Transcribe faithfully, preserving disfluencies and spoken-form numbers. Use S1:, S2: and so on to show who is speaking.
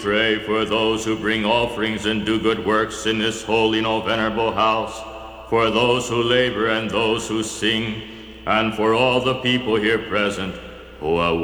S1: pray for those who bring offerings and do good works in this holy and venerable house, for those who labor and those who sing, and for all the people here present who have